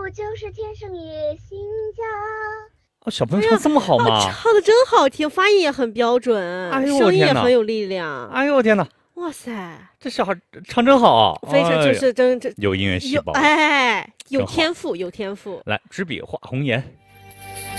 就是天生野心家。 哦，小朋友唱这么好吗？ 唱的真好听，发音也很标准， 哎呦声音也很有力量。 哎呦我天哪！ 哇塞， 这小孩唱真好， 非常就是真有音乐细胞， 有天赋，有天赋。 来，执笔画红颜。